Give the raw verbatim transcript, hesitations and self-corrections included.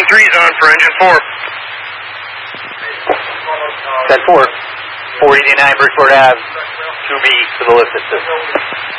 three's on for engine four. ten four. four eighty-nine Bridgeport Ave, two B to the lift system.